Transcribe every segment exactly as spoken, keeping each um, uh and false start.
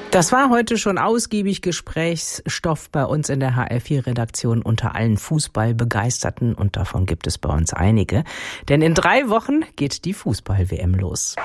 Das war heute schon ausgiebig Gesprächsstoff bei uns in der H R vier Redaktion unter allen Fußballbegeisterten, und davon gibt es bei uns einige. Denn in drei Wochen geht die Fußball-W M los.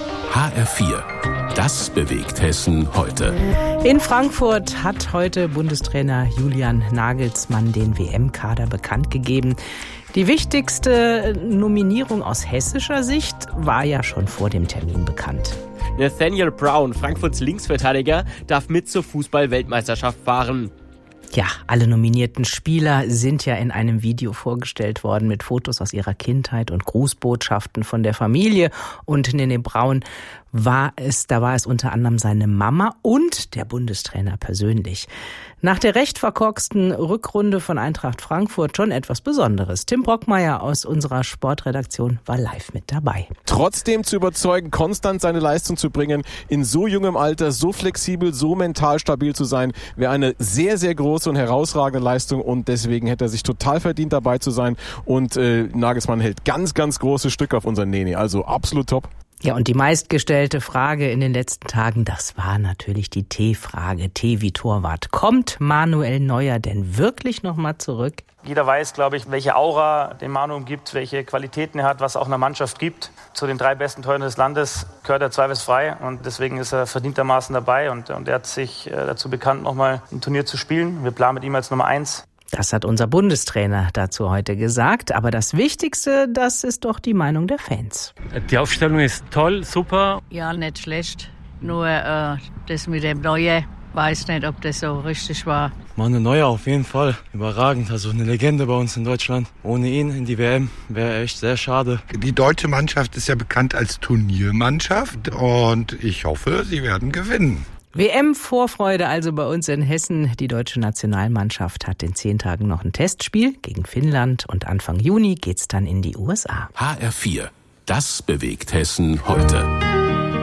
H R vier. Das bewegt Hessen heute. In Frankfurt hat heute Bundestrainer Julian Nagelsmann den W M-Kader bekannt gegeben. Die wichtigste Nominierung aus hessischer Sicht war ja schon vor dem Termin bekannt. Nathaniel Brown, Frankfurts Linksverteidiger, darf mit zur Fußball-Weltmeisterschaft fahren. Ja, alle nominierten Spieler sind ja in einem Video vorgestellt worden mit Fotos aus ihrer Kindheit und Grußbotschaften von der Familie. Und Nene Braun war es, da war es unter anderem seine Mama und der Bundestrainer persönlich. Nach der recht verkorksten Rückrunde von Eintracht Frankfurt schon etwas Besonderes. Tim Brockmeier aus unserer Sportredaktion war live mit dabei. Trotzdem zu überzeugen, konstant seine Leistung zu bringen, in so jungem Alter, so flexibel, so mental stabil zu sein, wäre eine sehr, sehr große und herausragende Leistung, und deswegen hätte er sich total verdient, dabei zu sein, und äh, Nagelsmann hält ganz, ganz große Stück auf unseren Nene, also absolut top. Ja, und die meistgestellte Frage in den letzten Tagen, das war natürlich die T-Frage. T wie Torwart. Kommt Manuel Neuer denn wirklich nochmal zurück? Jeder weiß, glaube ich, welche Aura den Manu umgibt, welche Qualitäten er hat, was auch einer Mannschaft gibt. Zu den drei besten Torhütern des Landes gehört er zweifelsfrei, und deswegen ist er verdientermaßen dabei, und, und er hat sich dazu bekannt, nochmal ein Turnier zu spielen. Wir planen mit ihm als Nummer eins. Das hat unser Bundestrainer dazu heute gesagt. Aber das Wichtigste, das ist doch die Meinung der Fans. Die Aufstellung ist toll, super. Ja, nicht schlecht. Nur äh, das mit dem Neuen, weiß nicht, ob das so richtig war. Manuel Neuer auf jeden Fall überragend. Also eine Legende bei uns in Deutschland. Ohne ihn in die W M wäre echt sehr schade. Die deutsche Mannschaft ist ja bekannt als Turniermannschaft, und ich hoffe, sie werden gewinnen. W M-Vorfreude also bei uns in Hessen. Die deutsche Nationalmannschaft hat in zehn Tagen noch ein Testspiel gegen Finnland, und Anfang Juni geht's dann in die U S A. H R vier. Das bewegt Hessen heute.